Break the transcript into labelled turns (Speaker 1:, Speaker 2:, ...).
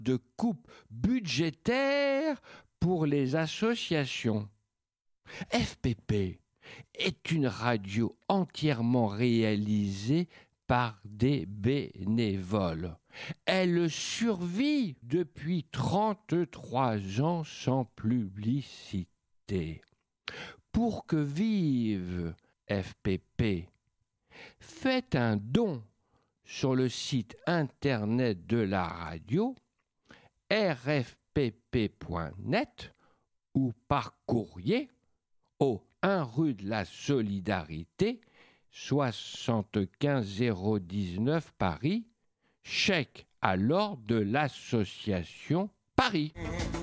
Speaker 1: de coupes budgétaires pour les associations. FPP est une radio entièrement réalisée par des bénévoles. Elle survit depuis 33 ans sans publicité. Pour que vive FPP, faites un don sur le site internet de la radio rfpp.net ou par courrier au 1 rue de la Solidarité, 75 019 Paris, chèque à l'ordre de l'association Paris.